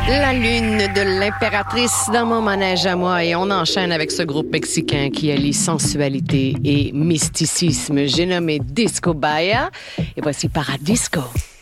La lune de l'impératrice dans mon manège à moi et on enchaîne avec ce groupe mexicain qui allie sensualité et mysticisme. J'ai nommé Disco Bahia et voici Paradisco.